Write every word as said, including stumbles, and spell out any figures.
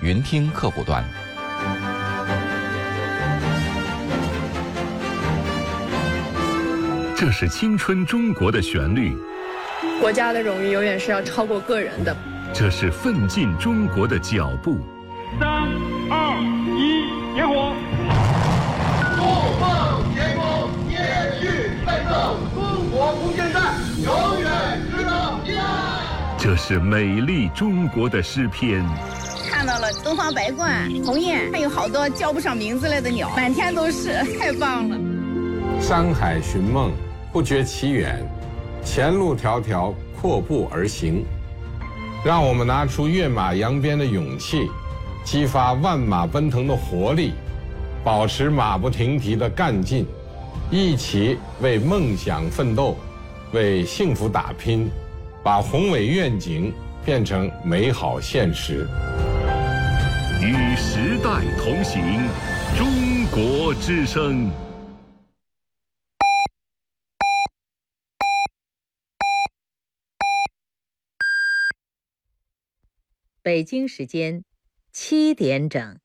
云听客户端。 这是青春中国的旋律， 国家的荣誉永远是要超过个人的。 这是奋进中国的脚步。 三二一，点火！ 怒放天空，延续奋斗，中国空间站永远值得依赖。 这是美丽中国的诗篇。 看到了东方白鹳、鸿雁，还有好多叫不上名字来的鸟，满天都是，太棒了。 山海寻梦，不觉其远，前路迢迢，阔步而行。让我们拿出跃马扬鞭的勇气，激发万马奔腾的活力，保持马不停蹄的干劲，一起为梦想奋斗，为幸福打拼，把宏伟愿景变成美好现实。 与时代同行，中国之声。 北京时间七点整。